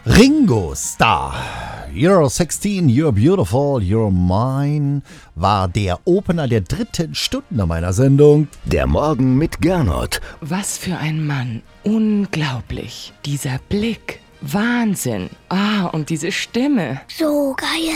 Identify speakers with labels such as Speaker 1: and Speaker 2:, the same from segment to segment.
Speaker 1: Ringo Starr, You're 16, You're Beautiful, You're Mine, war der Opener der 3. Stunde meiner Sendung.
Speaker 2: Der Morgen mit Gernot.
Speaker 3: Was für ein Mann. Unglaublich. Dieser Blick. Wahnsinn. Und diese Stimme.
Speaker 4: So geil.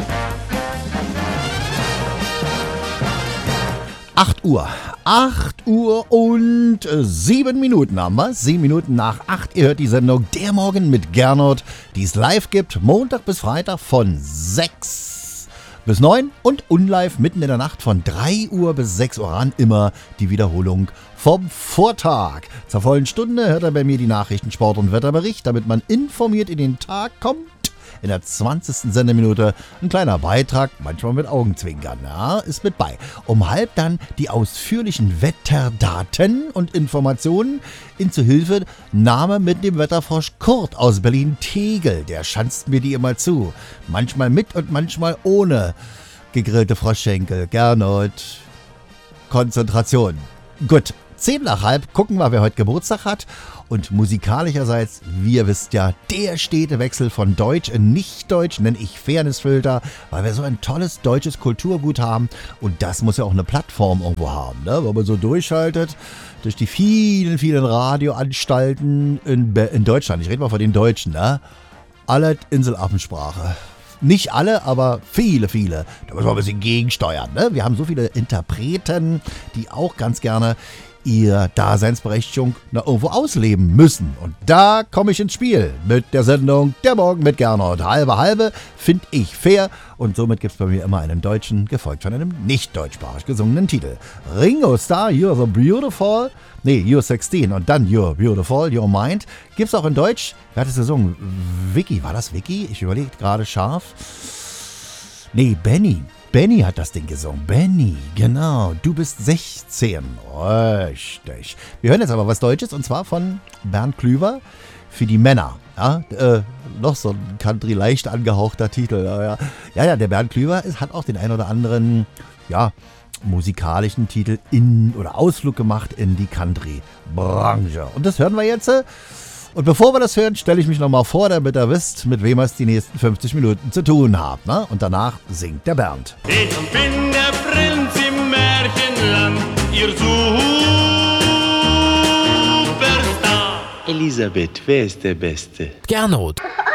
Speaker 1: 8 Uhr. 8 Uhr und 7 Minuten haben wir. 7 Minuten nach 8. Ihr hört die Sendung Der Morgen mit Gernot, die es live gibt, Montag bis Freitag von 6 bis 9 und unlive mitten in der Nacht von 3 Uhr bis 6 Uhr an. Immer die Wiederholung vom Vortag. Zur vollen Stunde hört er bei mir die Nachrichten, Sport und Wetterbericht, damit man informiert in den Tag kommt. In der 20. Sendeminute ein kleiner Beitrag, manchmal mit Augenzwinkern, ja, ist mit bei. Um halb dann die ausführlichen Wetterdaten und Informationen. Zu Hilfe Name mit dem Wetterfrosch Kurt aus Berlin-Tegel. Der schanzt mir die immer zu. Manchmal mit und manchmal ohne gegrillte Froschschenkel. Gernot. Konzentration. Gut. 10 nach halb, gucken wir, wer heute Geburtstag hat. Und musikalischerseits, wie ihr wisst ja, der stete Wechsel von Deutsch in Nicht-Deutsch nenne ich Fairnessfilter, weil wir so ein tolles deutsches Kulturgut haben. Und das muss ja auch eine Plattform irgendwo haben, ne? Wenn man so durchschaltet durch die vielen, vielen Radioanstalten in Deutschland. Ich rede mal von den Deutschen, ne? Alle Inselaffensprache. Nicht alle, aber viele. Da müssen wir ein bisschen gegensteuern, ne? Wir haben so viele Interpreten, die auch ganz gerne ihr Daseinsberechtigung irgendwo ausleben müssen. Und da komme ich ins Spiel mit der Sendung Der Morgen mit Gernot. Halbe, finde ich fair. Und somit gibt es bei mir immer einen deutschen, gefolgt von einem nicht deutschsprachig gesungenen Titel. Ringo Starr, You're so beautiful. Nee, You're 16 und dann You're beautiful, You're mind. Gibt's auch in Deutsch. Wer hat es gesungen? Vicky, war das Vicky? Ich überlege gerade scharf. Nee, Benny. Benny hat das Ding gesungen. Benny, genau. Du bist 16. Richtig. Wir hören jetzt aber was Deutsches und zwar von Bernd Klüver für die Männer. Ja, noch so ein Country leicht angehauchter Titel. Ja, der Bernd Klüver hat auch den ein oder anderen, musikalischen Titel oder Ausflug gemacht in die Country-Branche. Und das hören wir jetzt. Und bevor wir das hören, stelle ich mich nochmal vor, damit ihr wisst, mit wem ihr es die nächsten 50 Minuten zu tun habt. Ne? Und danach singt der Bernd.
Speaker 5: Ich bin der Prinz im Märchenland, ihr Superstar.
Speaker 2: Elisabeth, wer ist der Beste?
Speaker 6: Gernot.